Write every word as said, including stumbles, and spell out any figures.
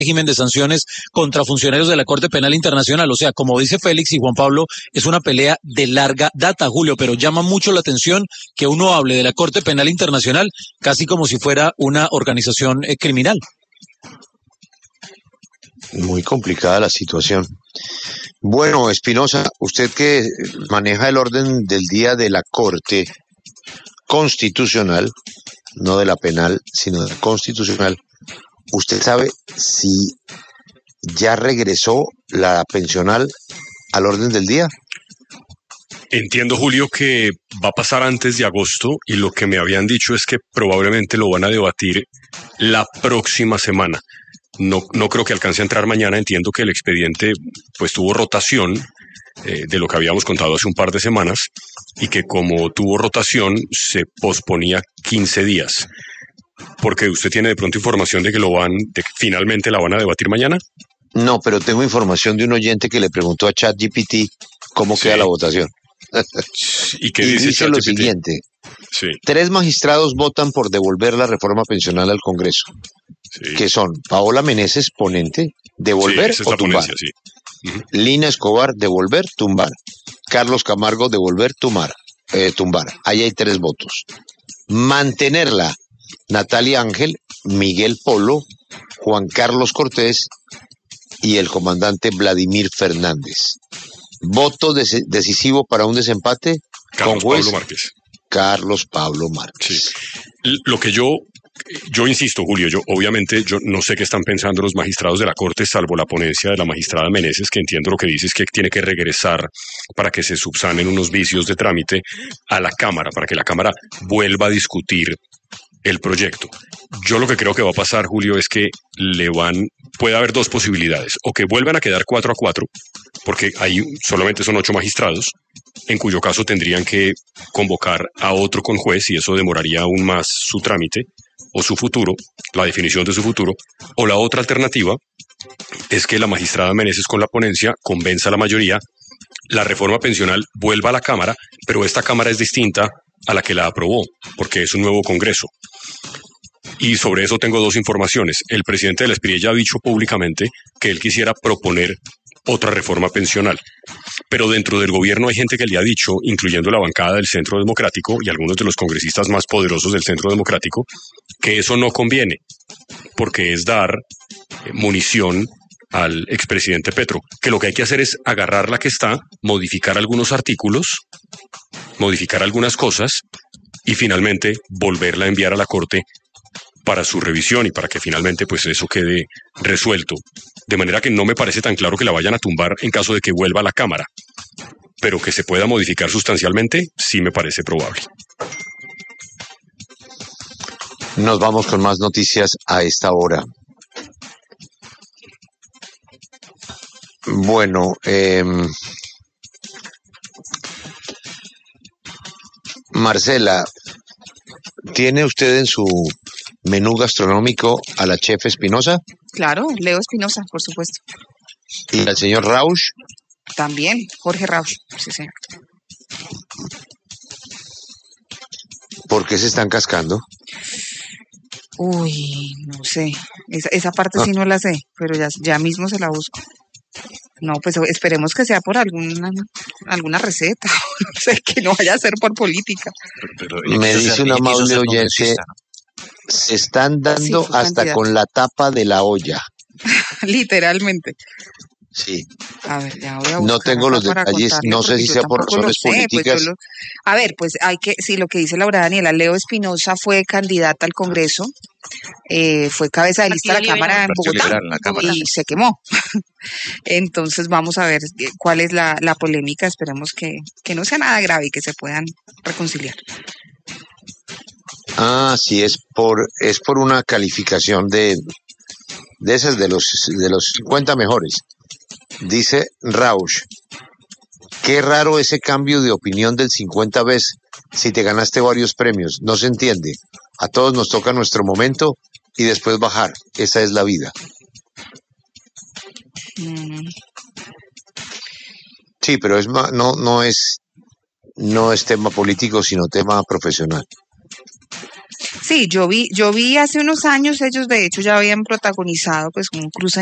régimen de sanciones contra funcionarios de la Corte Penal Internacional. O sea, como dice Félix y Juan Pablo, es una pelea de larga data, Julio, pero llama mucho la atención que uno hable de la Corte Penal Internacional casi como si fuera una organización eh, criminal. Muy complicada la situación. Bueno, Espinosa, usted que maneja el orden del día de la Corte Constitucional, no de la penal, sino de la constitucional, ¿usted sabe si ya regresó la pensional al orden del día? Entiendo, Julio, que va a pasar antes de agosto y lo que me habían dicho es que probablemente lo van a debatir la próxima semana. No, no creo que alcance a entrar mañana. Entiendo que el expediente pues tuvo rotación eh, de lo que habíamos contado hace un par de semanas y que como tuvo rotación se posponía quince días. Porque usted tiene de pronto información de que lo van, de que finalmente la van a debatir mañana. No, pero tengo información de un oyente que le preguntó a ChatGPT cómo sí. queda la votación. ¿Y qué y dice, dice lo siguiente. Sí. Tres magistrados votan por devolver la reforma pensional al Congreso. Sí. Que son Paola Meneses, ponente, devolver sí, o tumbar. Ponencia, sí. uh-huh. Lina Escobar, devolver, tumbar. Carlos Camargo, devolver, tumbar. Eh, tumbar. Ahí hay tres votos. Mantenerla, Natalia Ángel, Miguel Polo, Juan Carlos Cortés y el comandante Vladimir Fernández. Voto des- decisivo para un desempate. Carlos con juez Pablo Márquez. Carlos Pablo Márquez. Sí. Lo que yo, yo insisto, Julio, yo obviamente yo no sé qué están pensando los magistrados de la Corte, salvo la ponencia de la magistrada Meneses, que entiendo lo que dice es que tiene que regresar para que se subsanen unos vicios de trámite a la Cámara, para que la Cámara vuelva a discutir el proyecto. Yo lo que creo que va a pasar, Julio, es que le van, puede haber dos posibilidades, o que vuelvan a quedar cuatro a cuatro, porque ahí solamente son ocho magistrados, en cuyo caso tendrían que convocar a otro conjuez y eso demoraría aún más su trámite o su futuro, la definición de su futuro, o la otra alternativa es que la magistrada Meneses con la ponencia convenza a la mayoría, la reforma pensional vuelva a la Cámara, pero esta Cámara es distinta a la que la aprobó, porque es un nuevo Congreso. Y sobre eso tengo dos informaciones. El presidente de la Espriella ya ha dicho públicamente que él quisiera proponer otra reforma pensional. Pero dentro del gobierno hay gente que le ha dicho, incluyendo la bancada del Centro Democrático y algunos de los congresistas más poderosos del Centro Democrático, que eso no conviene, porque es dar munición al expresidente Petro, que lo que hay que hacer es agarrar la que está, modificar algunos artículos, modificar algunas cosas y finalmente volverla a enviar a la Corte para su revisión y para que finalmente pues eso quede resuelto. De manera que no me parece tan claro que la vayan a tumbar en caso de que vuelva a la Cámara, pero que se pueda modificar sustancialmente sí me parece probable. Nos vamos con más noticias a esta hora. Bueno, eh, Marcela, ¿tiene usted en su menú gastronómico a la chef Espinosa? Claro, Leo Espinosa, por supuesto. ¿Y al señor Rausch? También, Jorge Rausch, sí, señor. ¿Por qué se están cascando? Uy, no sé, esa, esa parte ah. sí no la sé, pero ya, ya mismo se la busco. No, pues esperemos que sea por alguna alguna receta, no sé, que no vaya a ser por política. Pero, pero Me dice ser, un amable oyente, se están dando sí, hasta candidato. Con la tapa de la olla. Literalmente. Sí. A ver, ya voy a no tengo los detalles, no sé si sea por razones sé, políticas. Pues lo, a ver, pues hay que, sí, lo que dice Laura Daniela, Leo Espinosa fue candidata al Congreso, eh, fue cabeza de lista de la Cámara en Bogotá la Cámara. Y se quemó. Entonces vamos a ver cuál es la, la polémica, esperemos que, que no sea nada grave y que se puedan reconciliar. Ah, sí, es por, es por una calificación de, de esas de los, de los cincuenta mejores. Dice Rausch, qué raro ese cambio de opinión del cincuenta veces si te ganaste varios premios, no se entiende. A todos nos toca nuestro momento y después bajar, esa es la vida. Mm. Sí, pero es no, no es no es tema político, sino tema profesional. Sí, yo vi, yo vi hace unos años, ellos de hecho ya habían protagonizado pues un cruce